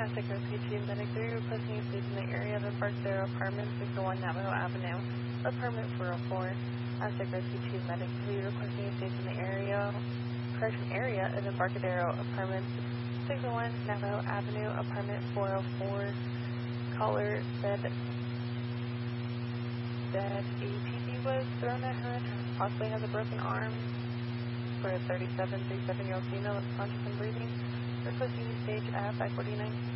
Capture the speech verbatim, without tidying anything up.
Aztec Rescue Team Medic three requesting a stage in the area of Embarcadero Apartment, six oh one Navajo Avenue, apartment four oh four. Aztec Rescue Team Medic three requesting a stage in the area, correction area of Embarcadero Apartment, six oh one Navajo Avenue, apartment four oh four. Caller said that a P C was thrown at her, possibly has a broken arm, for a thirty-seven, thirty-seven-year-old female that's conscious and breathing, requesting a stage at five forty-nine.